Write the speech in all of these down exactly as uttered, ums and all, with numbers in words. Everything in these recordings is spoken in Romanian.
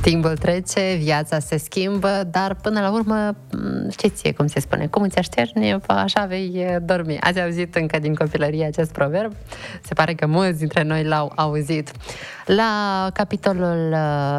Timpul trece, viața se schimbă, dar până la urmă, știți cum se spune, cum îți așterni, așa vei dormi. Ați auzit încă din copilărie acest proverb? Se pare că mulți dintre noi l-au auzit. La capitolul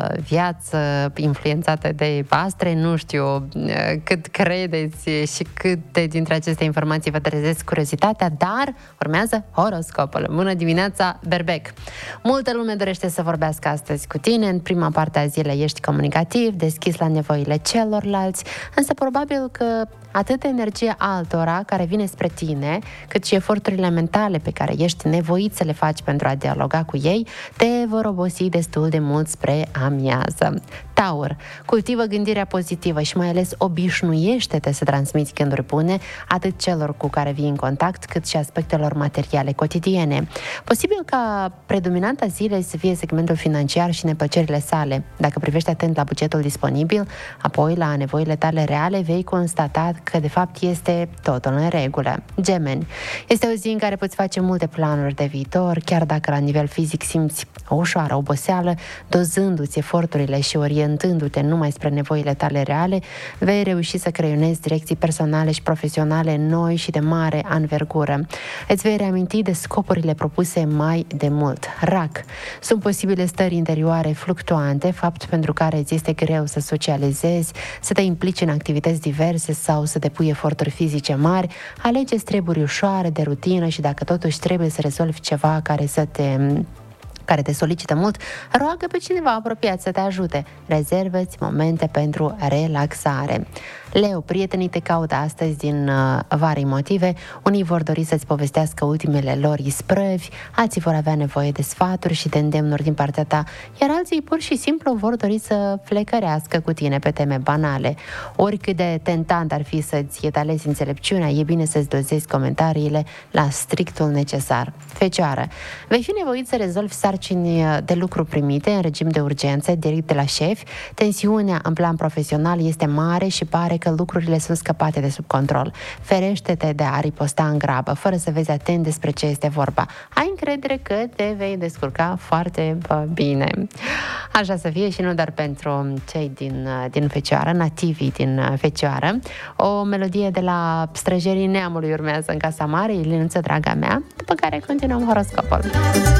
viață influențată de astre, nu știu cât credeți și câte dintre aceste informații vă trezesc curiozitatea, dar urmează horoscopul. Bună dimineața, Berbec! Multă lume dorește să vorbească astăzi cu tine. În prima parte a zilei ești comunicativ, deschis la nevoile celorlalți, însă probabil că atât energia altora care vine spre tine, cât și eforturile mentale pe care ești nevoit să le faci pentru a dialoga cu ei, te vor obosi destul de mult spre amiază. Taur, cultivă gândirea pozitivă și mai ales obișnuiește-te să transmiți gânduri bune atât celor cu care vii în contact, cât și aspectelor materiale cotidiene. Posibil ca predominanta zilei să fie segmentul financiar și neplăcerile sale. Dacă privești atent la bugetul disponibil, apoi la nevoile tale reale, vei constata că de fapt este totul în regulă. Gemeni, este o zi în care poți face multe planuri de viitor, chiar dacă la nivel fizic simți o ușoară oboseală, dozându-ți eforturile și orientându-te numai spre nevoile tale reale, vei reuși să creionezi direcții personale și profesionale noi și de mare anvergură. Îți vei reaminti de scopurile propuse mai de mult. Rac, sunt posibile stări interioare fluctuante, fapt pentru care îți este greu să socializezi, să te implici în activități diverse sau să depui eforturi fizice mari. Alegeți treburi ușoare de rutină și dacă totuși trebuie să rezolvi ceva care să te care te solicită mult, roagă pe cineva apropiat să te ajute. Rezervă-ți momente pentru relaxare. Leu, prietenii te caută astăzi din uh, vari motive. Unii vor dori să-ți povestească ultimele lor isprăvi, alții vor avea nevoie de sfaturi și de îndemnuri din partea ta, iar alții pur și simplu vor dori să flecărească cu tine pe teme banale. Oricât de tentant ar fi să-ți etalezi înțelepciunea, e bine să-ți dozezi comentariile la strictul necesar. Fecioară, vei fi nevoit să rezolvi sarcini de lucru primite în regim de urgență direct de la șefi. Tensiunea în plan profesional este mare și pare că lucrurile sunt scăpate de sub control. Ferește-te de a riposta în grabă, fără să vezi atent despre ce este vorba. Ai încredere că te vei descurca foarte bine. Așa să fie și nu doar pentru cei din, din Fecioară, nativii din Fecioară. O melodie de la Străjerii Neamului urmează în Casa Mare, Ilinuță, draga mea, după care continuăm horoscopul.